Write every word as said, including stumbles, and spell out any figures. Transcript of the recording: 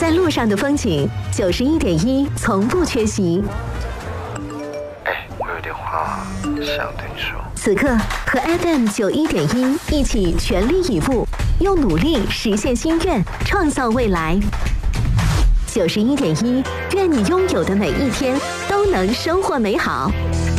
在路上的风景，九十一点一从不缺席。 哎，我有点话想对你说。 此刻和 F M 九一点一一起全力以赴，用努力实现心愿，创造未来。九十一点一，愿你拥有的每一天都能生活美好。